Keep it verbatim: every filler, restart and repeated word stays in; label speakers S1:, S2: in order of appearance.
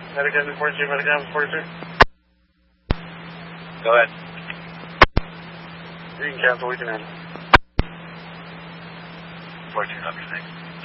S1: Medic forty-two, Medic forty-two.
S2: Go ahead.
S1: You can cancel, we can end.
S2: forty-two, number six.